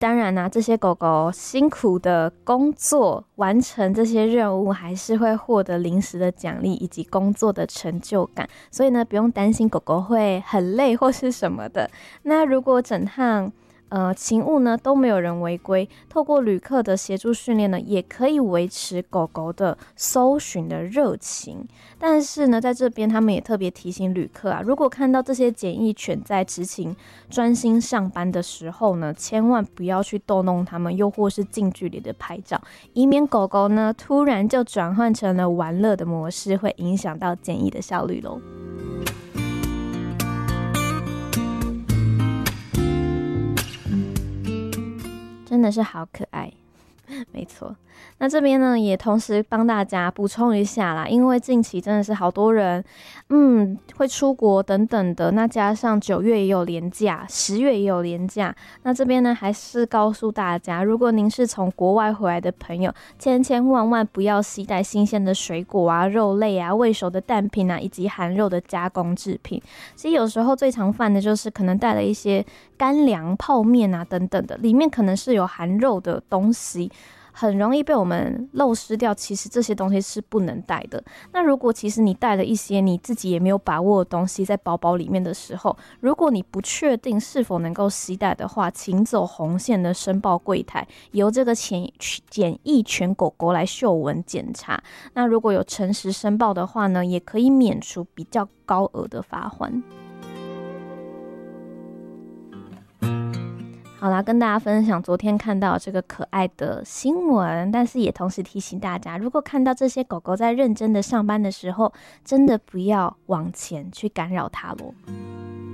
当然这些狗狗辛苦的工作，完成这些任务，还是会获得临时的奖励以及工作的成就感，所以呢，不用担心狗狗会很累或是什么的。那如果整趟勤务呢都没有人违规，透过旅客的协助训练呢，也可以维持狗狗的搜寻的热情。但是呢，在这边他们也特别提醒旅客如果看到这些检疫犬在执勤专心上班的时候呢，千万不要去逗弄它们，又或是近距离的拍照，以免狗狗呢突然就转换成了玩乐的模式，会影响到检疫的效率咯。真的是好可爱，没错。那这边呢，也同时帮大家补充一下啦，因为近期真的是好多人，会出国等等的，那加上9月也有连假，10月也有连假，那这边呢，还是告诉大家，如果您是从国外回来的朋友，千万不要携带新鲜的水果肉类未熟的蛋品以及含肉的加工制品。其实有时候最常犯的就是可能带了一些干粮、泡面等等的，里面可能是有含肉的东西，很容易被我们漏失掉，其实这些东西是不能带的。那如果其实你带了一些你自己也没有把握的东西在包包里面的时候，如果你不确定是否能够携带的话，请走红线的申报柜台，由这个检疫犬狗狗来嗅闻检查。那如果有诚实申报的话呢，也可以免除比较高额的罚锾。好啦，跟大家分享昨天看到这个可爱的新闻，但是也同时提醒大家，如果看到这些狗狗在认真的上班的时候，真的不要往前去干扰它咯。